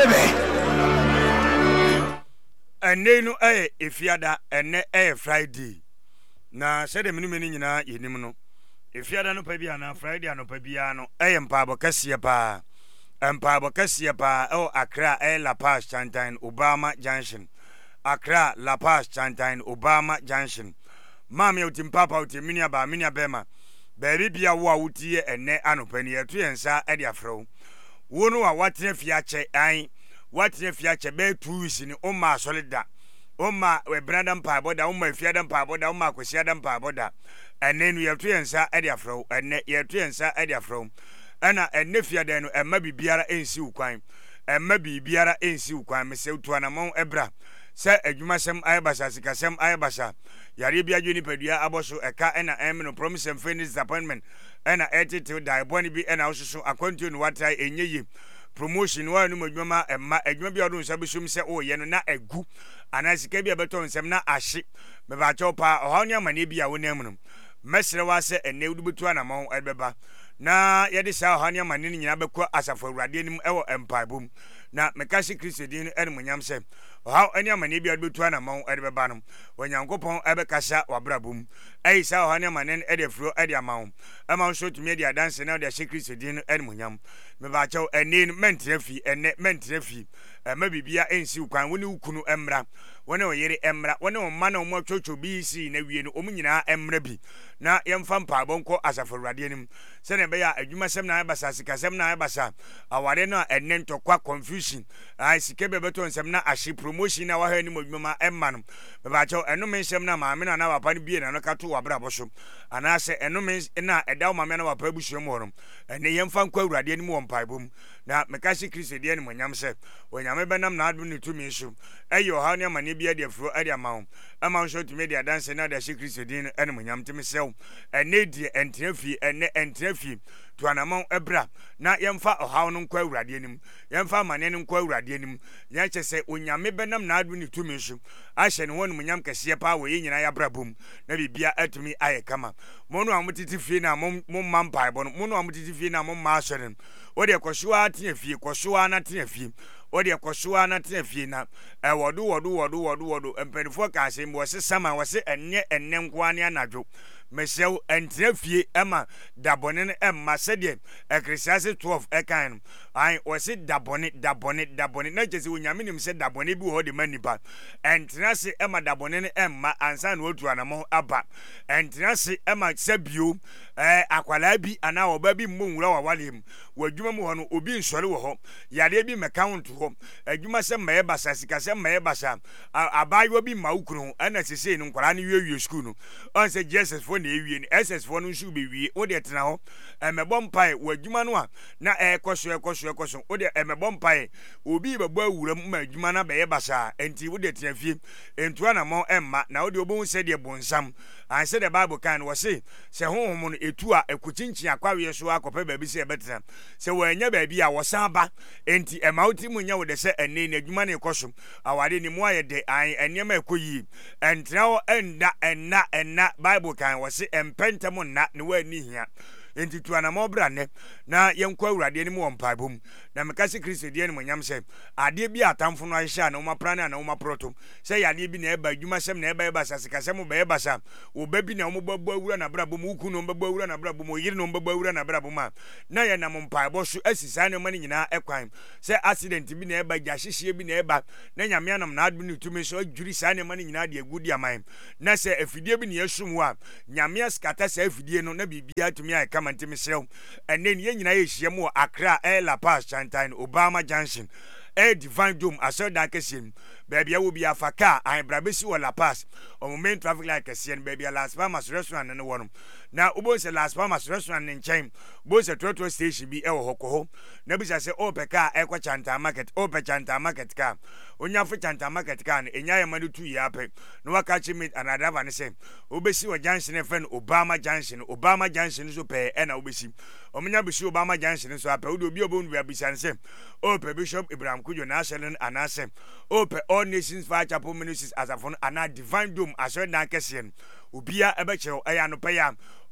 baby. Ene no efiada ene Friday na sede meni nyina yenim no efiada no pa bia na Friday no pa bia no mpaabo kase pa Accra La Paz Chantain Obama Junction Accra La Paz Chantain Obama Junction mama utim papa utim minia bema baby bia wo a wutie ene anopani eto yensa e dia fro wo no a watene fiache an watene fiache be 2 weeks ni o ma solida o ma we brandam pa boda o ma fiadam pa boda o ma kwasiadam pa boda ene nu yeto yensa e dia fro ene yeto yensa e dia fro ana ene fiadan no emma bibiara ensi ukwan emma bibiara ensi ukwan me se utuanamon ebra se adwumasem ayebasa sikasem ayebasa yare bia dwuni padua aboso eka ena no promise and finish disappointment ena etete dai boni bi ena osusu akwantu no watai enyeyi promotion wa no madwuma emma adwuma bia odun sabesum se o ye no na egu anasika bia beton nsem na ahye me ba chopa ohawnya mane bia wonam no mesre wa se ene wudu betu anamon ebeba na yede sa ohawnya mane ni nyina bekọ asafo awurade anim ewo empaibom na mekasi Kristo din ene munyam se how any amani bia betu anamon ebeba no onyankopon ebekasa wabrabom ei sa ohawnya mane edefro ede amon ama so tumi ede adanse na de Kristo din ene munyam me ba chaw ene mentrefi ene mentrefi ma bibia ensi ukwan woni ukunu emra woni oyere emra woni omma na omma chocho bc na wie no omnyina emra bi na yemfa mpaabo nko asafo awurade anim se ne be ya adwumasem na abasa sikasem na abasa aware no enne ntokwa confusion ai sike be beto nsem na ahye promotion na waha anim adwuma emma no be ba chaw enome nsem na maame na papa no bie na no kato wabrabo so anase enome na edaw maame na papa busuom ho no enne yemfa nko awurade anim wo mpaibom na mekasi Kristo die ne monyam se onyame benam na adu ne tumi so eyo ha ne amane bia de afro ade amawo ama nso tumi de adanse na de Kristo die ne monyam temi sew ene die entrefi ene entrefi to anamon ebra na yemfa ohaw no nkwa awurade anim yemfa amane no nkwa awurade anim ya kyese onyame benam na adu ne tumi so ahye ne wonu monyam kase pa wo nyina ya brabom na bibia atumi aye kama mono amutiti fie na mom mampa ebo no mono amutiti fie na mom ma asore ode kwosua tie fie kwosua na tie fie ode kwosua na tie fie na wodu empenfo ka asem wo se sama wo se enne nkwa ne anadwo mesew entre fie ema dabone ne emma sede ekresiase 12 ekan ai wo se dabone na jese onyame nim se dabone bi wo de manipa entrase ema dabone ne emma ansa na otu anamo aba entrase ema sabio akwala bi ana oba bi mmonwura wawalem wadwuma mu ho no obi nsore wo ho yare bi mekaunt ho adwuma se maye basa sikase maye basa abayo bi maukuru ana sese no nkwara ne wie school no on se Jesus for na ewie ni SS for no nsu be wie wo de tena ho emebọ mpai wadwuma no a na ekoso wo de emebọ mpai obi bebo awuram ma adwuma na be basa enti wo de tena fie entu ana mo emma na wo de obon se de bonsam an se the Bible kan wo se honhom no etu a ekuchinchin akwawe so akopa baabi se ebetena se wanya baabi a wo san ba enti emauti munya wo de se enne na adwuma na ekoso awade ni mo ayede an enema ekoyi entrawo enna Bible kan wo se empentamo na ne wa ni hia enti tuanamo brane na yenkwa awurade ni mo mpaibom na mekase Kristo die ni monyam se ade bi atamfo no ahye na uma prana na uma proto se yade bi na eba adwuma sem na eba eba sasikasem be eba sa obabi na omobabo awura na brabom uku no mbabo awura na brabom oyire no mbabo awura na brabom na ye na mo mpaibo so asisa ne mani nyina ekwan se accident bi na eba gyahyehyie bi na eba na nyame anam na adu ni tumi so adwuri sa ne mani nyina de agudi aman na se afidie bi na yesum wa nyame askata sa afidie no na bibia tumi ay kamantimi sew enen ye nyina ye hye mo Accra La Paz Chantain Obama Junction Divine Dome asoda kesim baby will be afaka I brabesi wa La Paz o main traffic light kesien baby Las Palmas restaurant ne wonum na ubo se Las Palmas restaurant ne nchen bo se trotro station bi e wo hokoho na bisa se opeka ekwa Chanta market Chanta market ka onya fo Chanta market ka ne enya ya madu 2 ya pe no waka chi meet another van se obesi wa junction e fen Obama Junction so pe e na obesi omnya bisi Obama Junction so ape obi obonu bia bisa se ope Bishop Ibrahim Kujo na Shelen anase ope All Nations Fire Chapel Ministries as a phone and Divine Dome as well na kesien ubia ebeche aya no paya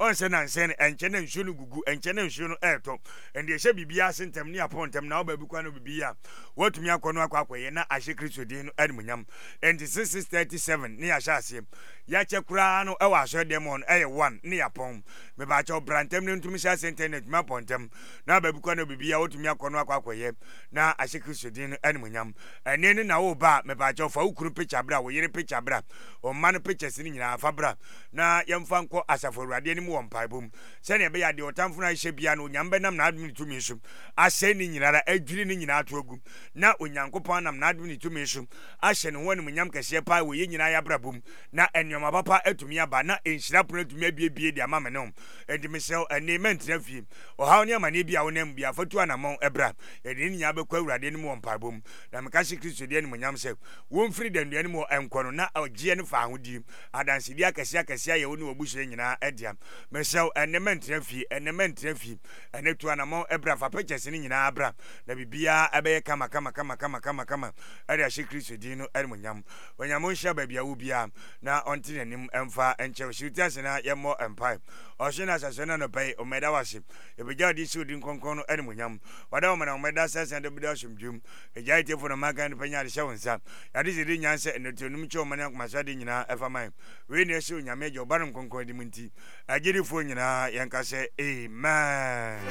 on se na nse enche na nsuo no gugu enche na nsuo no eto ende ehye bibia sentem ne apontem na oba bikwa no bibia watumi akono akwakoye na ahye Kristo din no animunyam ende 637 ne ahye ase ya chekura no ewa ahye demon 1 ne yapon me ba cha obrantem ne ntumi sha internet ma pontem na oba bikwa no bibia watumi akono akwakoye na ahye Kristo din no animunyam ene ne na wo ba me ba cha fa ukuru picture bra wo yire picture bra o man pictures ni nyina fa bra na yemfa nko asafo Awurade ni mu wompaibom se ne be ya de otamfo na hye bia no nyambe nam na adum ni tumi so ahye ni nyinara adwiri ni nyina ato agu na onyankopon nam na adum ni tumi so ahye ne woni munyam kese pa wo ye nyina ya brabom na enwoma papa atumi aba na enhyira pono atumi abiebie de amame no edi mesel enement na fie o hawo ne amane bia wo nam bia fatu anamon ebra edi ni nya bekwa Awurade ni mu wompaibom na meka hye Kristo de ni munyam se wo mfiri danduane mu enkono na ogie ne fa ahodi adanse dia kese ye wo ni obuhye nyina edia mesel enement na fie enetu anamon ebra fa purchase ni nyina abra na bibia ebeye kama ade ahye Kristo din no ermunyam onyamo hye babia wo bia na ontine nim emfa enche shiritiase na yemo empire oshina sasona no pay omeda wase ebeja di su din konkon no ermunyam wada omena omeda sasa de bida somdwum eja itefo no maga ne panya de hyewonsa yade zedi nyanse enetunum che omena akomasade nyina efaman we ne se onyame je obarum konkon di munti agirifo nyina yankase amen.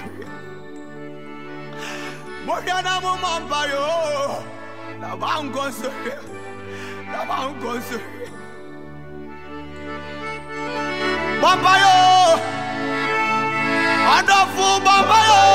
Moriana mo mampayo la bangonso mampayo adafu mampayo